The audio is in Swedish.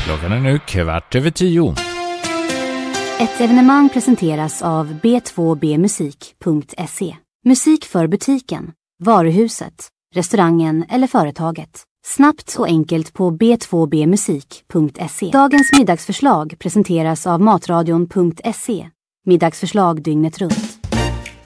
Klockan är nu 9:15. Ett evenemang presenteras av b2bmusik.se. Musik för butiken, varuhuset, restaurangen eller företaget. Snabbt och enkelt på b2bmusik.se. Dagens middagsförslag presenteras av matradion.se. Middagsförslag dygnet runt.